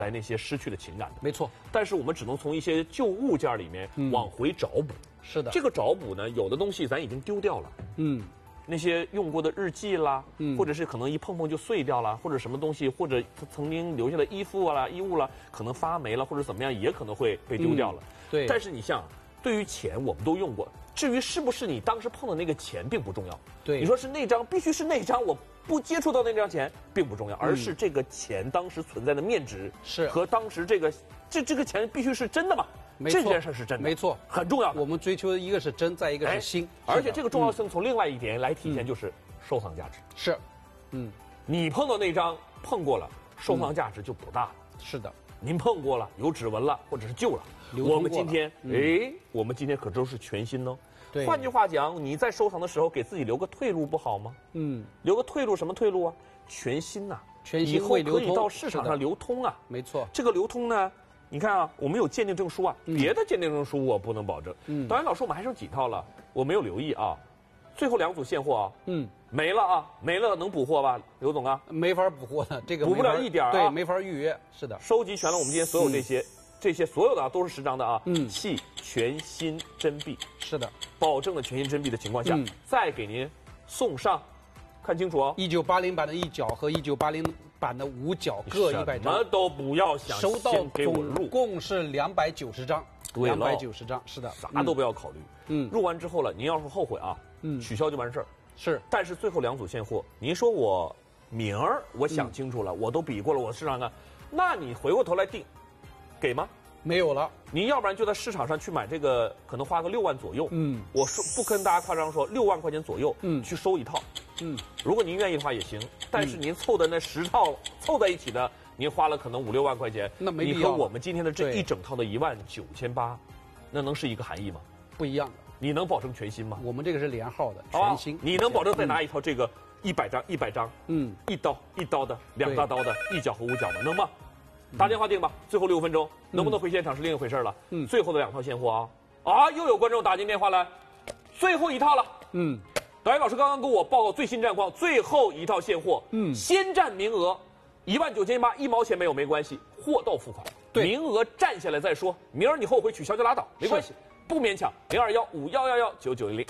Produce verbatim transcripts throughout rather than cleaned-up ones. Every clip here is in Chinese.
来那些失去的情感的。 没错。 但是我们只能从一些旧物件里面往回找补。 嗯、是的。 这个找补呢，有的东西咱已经丢掉了。嗯。那些用过的日记啦，嗯，或者是可能一碰碰就碎掉了，或者什么东西，或者他曾经留下的衣服啦、衣物啦，可能发霉了或者怎么样，也可能会被丢掉了。嗯、 对。 但是你像，对于钱我们都用过，至于是不是你当时碰的那个钱并不重要。 对。 你说是那张，必须是那张，我不接触到那张钱并不重要，而是这个钱当时存在的面值是和当时这个这这个钱必须是真的嘛。这件事是真的， 没错， 很重要。 我们追求的一个是真，再一个是新， 而且这个重要性从另外一点来体现，就是收藏价值。 是，嗯， 你碰到那张碰过了，收藏价值就不大了。 是的， 您碰过了，有指纹了，或者是旧了，我们今天，哎，我们今天可都是全新哦。 对。 换句话讲，你在收藏的时候给自己留个退路不好吗？嗯，留个退路，什么退路啊？全新呐， 全新以后可以到市场上流通啊。 没错， 这个流通呢。你看啊，我们有鉴定证书啊，嗯、别的鉴定证书我不能保证。嗯，导演老师，我们还剩几套了？我没有留意啊。最后两组现货啊，嗯，没了啊，没了，能补货吧，刘总啊？ 没法补货的，这个补不了一点啊， 对，没法预约。是的， 收集全了，我们今天所有这些，嗯、这些所有的啊都是十张的啊，嗯，系全新真币。 是的， 保证了全新真币的情况下，嗯、再给您送上，看清楚哦， 一九八零版的一角和一九八零。版的五角各一百张， 什么都不要想， 收到总共是两百九十张，两百九十张，是的， 啥都不要考虑。嗯，入完之后了，您要是后悔啊，嗯，取消就完事儿。 是， 但是最后两组现货，您说我名儿我想清楚了，我都比过了，我市场上，那你回过头来定，给吗？ 没有了。 您要不然就在市场上去买这个，可能花个六万左右。嗯，我说不跟大家夸张说，六万块钱左右，嗯，去收一套。嗯，如果您愿意的话也行，但是您凑的那十套凑在一起的，您花了可能五六万块钱， 那没必要。 你和我们今天的这一整套的一万九千八，那能是一个含义吗？ 不一样的。 你能保证全新吗？ 我们这个是连号的，全新。 你能保证再拿一套这个一百张一百张，嗯，一刀一刀的，两大刀的，一角和五角的，能吗？打电话订吧，最后六分钟，能不能回现场是另一回事了。嗯，最后的两套现货啊，啊，又有观众打进电话来，最后一套了。嗯。导演老师刚刚给我报告最新战况，最后一套现货，嗯，先占名额，一万九千八，一毛钱没有没关系，货到付款，对，名额占下来再说，明儿你后悔取消就拉倒，没关系，不勉强，零二幺五幺幺幺九九零零。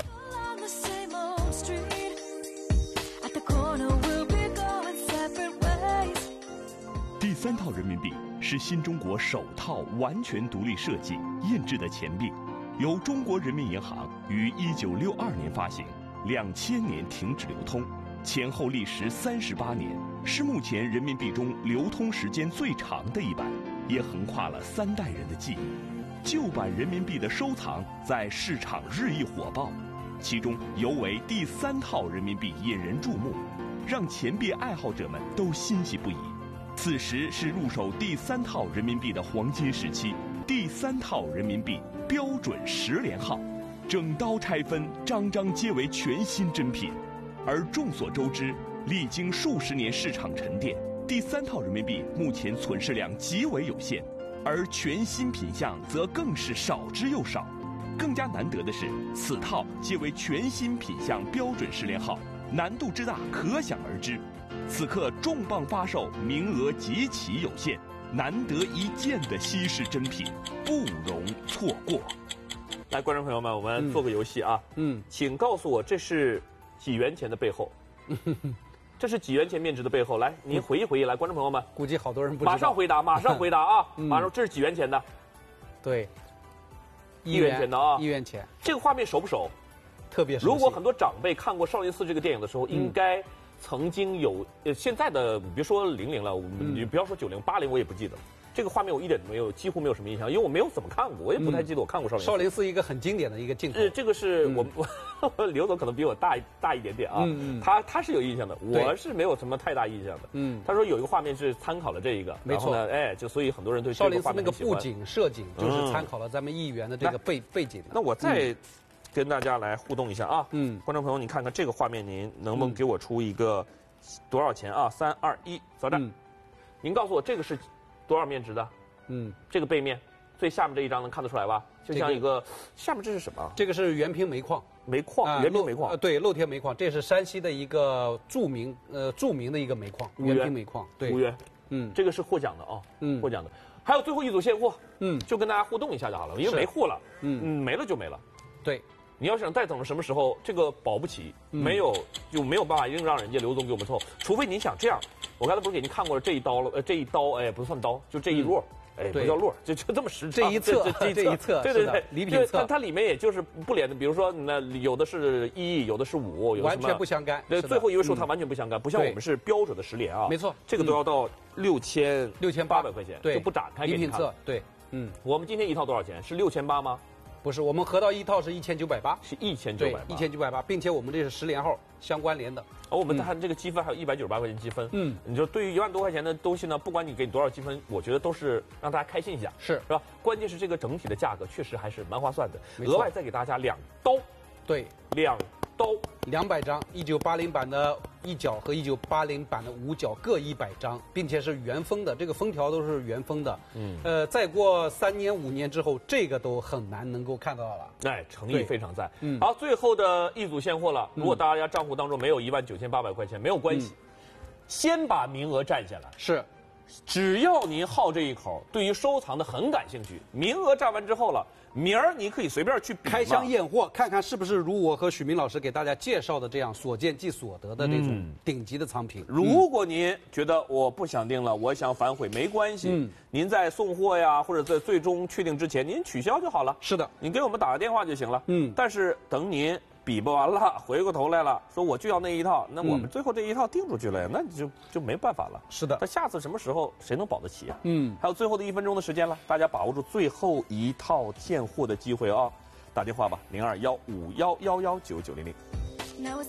第三套人民币是新中国首套完全独立设计、印制的钱币，由中国人民银行于一九六二年发行。两千年停止流通，前后历时三十八年，是目前人民币中流通时间最长的一版，也横跨了三代人的记忆。旧版人民币的收藏在市场日益火爆，其中尤为第三套人民币引人注目，让钱币爱好者们都欣喜不已。此时是入手第三套人民币的黄金时期，第三套人民币标准十连号。整刀拆分，张张皆为全新珍品，而众所周知，历经数十年市场沉淀，第三套人民币目前存世量极为有限，而全新品项则更是少之又少。更加难得的是，此套皆为全新品项标准十连号，难度之大可想而知。此刻重磅发售，名额极其有限，难得一见的稀世珍品，不容错过。 来，观众朋友们，我们做个游戏啊。嗯，请告诉我这是几元钱的背后？这是几元钱面值的背后？来，您回忆回忆。来，观众朋友们， 估计好多人不知道。 马上回答，马上回答啊！马上，这是几元钱的？ 对， 一元钱的啊， 一元钱。 这个画面熟不熟？ 特别熟悉。 如果很多长辈看过《少林寺》这个电影的时候，应该曾经有。呃，现在的你别说零零了，你不要说九零、八零，我也不记得。这个画面我一点没有，几乎没有什么印象，因为我没有怎么看过，我也不太记得我看过少林寺。 少林寺一个很经典的一个镜头。 呃，这个是我我刘总可能比我大大一点点啊，嗯嗯他他是有印象的，我是没有什么太大印象的。嗯，他说有一个画面是参考了这一个， 没错， 哎，就所以很多人对少林寺那个布景设景就是参考了咱们一元的这个背背景。 那我再跟大家来互动一下啊，嗯，观众朋友，你看看这个画面，您能不能给我出一个多少钱啊？三二一，走着，您告诉我这个是多少面值的？嗯，这个背面最下面这一张能看得出来吧？就像一个、这个、下面这是什么？ 这个是原平煤矿， 煤矿，呃、原平煤矿， 呃，对，露天煤矿，这是山西的一个著名呃著名的一个煤矿，原平煤矿，对， 五元， 嗯，这个是获奖的啊，嗯，获奖的。还有最后一组现货，嗯，就跟大家互动一下就好了，因为没货了，嗯嗯，没了就没了。 对， 你要想再等到什么时候，这个保不齐，没有就没有办法硬让人家刘总给我们凑，除非您想这样。我刚才不是给您看过了这一刀了，呃，这一刀哎不算刀，就这一摞。哎，不叫摞，就就这么实这一侧，这一侧， 对对对， 礼品册， 它它里面也就是不连的，比如说那有的是一，有的是五，有完全不相干。 对，最后一位数它完全不相干，不像我们是标准的十连啊。 没错， 这个都要到六千六千八百块钱， 对， 就不展开给你看。 礼品册，对， 嗯，我们今天一套多少钱？是六千八吗？ 不是，我们合到一套是一千九百八， 是一千九百八， 一千九百八，并且我们这是十连号相关联的。 而我们看这个积分还有一百九十八块钱积分，嗯，你说对于一万多块钱的东西呢，不管你给你多少积分，我觉得都是让大家开心一下， 是是吧？关键是这个整体的价格确实还是蛮划算的，额外再给大家两刀， 对， 两刀， 两百张，一九八零版的一角和一九八零版的五角各一百张，并且是原封的，这个封条都是原封的。嗯，呃，再过三年五年之后，这个都很难能够看到了。 哎，诚意非常在。嗯，好，最后的一组现货了。如果大家账户当中没有一万九千八百块钱，没有关系，嗯、先把名额占下来。 是。 只要您好这一口，对于收藏的很感兴趣，名额占完之后了，明儿你可以随便去开箱验货，看看是不是如我和许明老师给大家介绍的这样所见即所得的这种顶级的藏品。 嗯、如果您觉得我不想定了，我想反悔，没关系，嗯、您在送货呀，或者在最终确定之前，您取消就好了。 是的， 你给我们打个电话就行了。嗯，但是等您比不完了，回过头来了，说我就要那一套，那我们最后这一套定出去了，那你就就没办法了。 是的， 那下次什么时候谁能保得齐啊？嗯，还有最后的一分钟的时间了，大家把握住最后一套现货的机会啊！打电话吧，零二幺五幺幺幺九九零零。